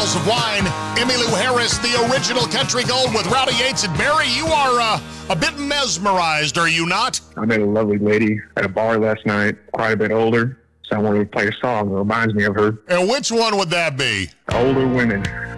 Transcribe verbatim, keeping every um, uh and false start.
bottles of wine. Emmylou Harris, the original country gold with Rowdy Yates and Barry. You are uh, a bit mesmerized, are you not? I met a lovely lady at a bar last night, quite a bit older. So I wanted to play a song that reminds me of her. And which one would that be? Older Women.